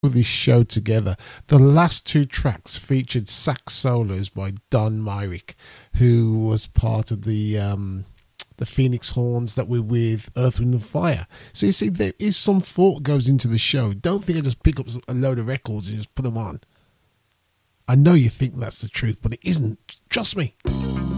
this show together. The last two tracks featured sax solos by Don Myrick, who was part of the Phoenix Horns that were with Earth, Wind and Fire. So you see, there is some thought goes into the show. Don't think I just pick up a load of records and just put them on. I know you think that's the truth, but it isn't. Trust me.